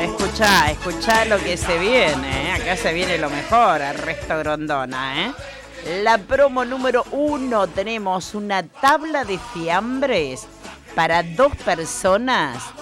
escuchá lo que se viene, ¿eh? Acá se viene lo mejor, al resto Grondona, ¿eh? La promo número 1, tenemos una tabla de fiambres para 2 personas